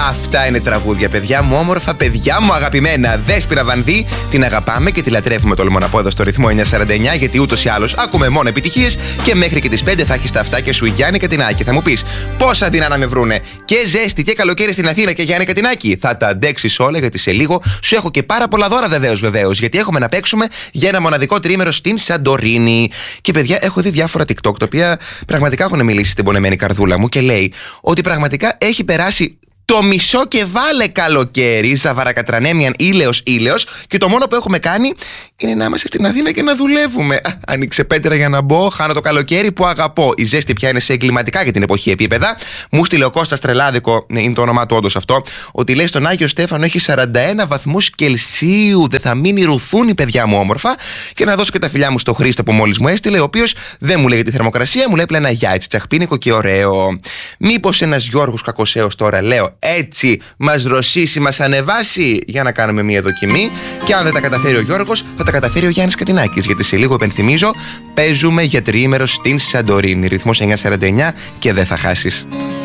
Αυτά είναι τραγούδια, παιδιά μου, όμορφα, παιδιά μου αγαπημένα. Δέσποιρα Βανδύ, την αγαπάμε και τη λατρεύουμε, τολμώ να πω, εδώ στο ρυθμό 949, γιατί ούτως ή άλλως ακούμε μόνο επιτυχίες και μέχρι και τις 5 θα έχεις τα αυτάκια σου, Γιάννη Κατινάκη. Θα μου πεις, πόσα δεινά να με βρούνε, και ζέστη και καλοκαίρι στην Αθήνα και Γιάννη Κατινάκη. Θα τα αντέξεις όλα, γιατί σε λίγο σου έχω και πάρα πολλά δώρα, βεβαίως. Γιατί έχουμε να παίξουμε για ένα μοναδικό τριήμερο στην Σαντορίνη. Και παιδιά, έχω δει διάφορα TikTok τα οποία πραγματικά έχουν μιλήσει στην πονεμένη καρδούλα μου και λέει ότι πραγματικά έχει περάσει το μισό και βάλε καλοκαίρι, ζαβαρακατρανέμιαν ήλαιος, και το μόνο που έχουμε κάνει είναι να είμαστε στην Αθήνα και να δουλεύουμε. Άνοιξε πέτρα για να μπω, χάνω το καλοκαίρι που αγαπώ. Η ζέστη πια είναι σε εγκληματικά για την εποχή επίπεδα. Μου στείλε ο Κώστας Τρελάδικο, είναι το όνομά του όντως αυτό, ότι λέει στον Άγιο Στέφανο έχει 41 βαθμούς Κελσίου. Δεν θα μείνει ρουθούνη, παιδιά μου, όμορφα. Και να δώσω και τα φιλιά μου στο Χρήστο που μόλις μου έστειλε, ο οποίος δεν μου λέει τη θερμοκρασία, μου λέει απλά ένα γεια, έτσι τσαχπίνικο και ωραίο. Μήπως ένας Γιώργος Κακοσέος τώρα, λέω, έτσι μας ρωσίσει, μας ανεβάσει, για να κάνουμε μια δοκιμή. Και αν δεν τα καταφέρει ο Γιώργος, θα τα καταφέρει ο Γιάννης Κατινάκης. Γιατί σε λίγο, υπενθυμίζω, παίζουμε για τριήμερο στην Σαντορίνη. Ρυθμός 949 και δεν θα χάσεις.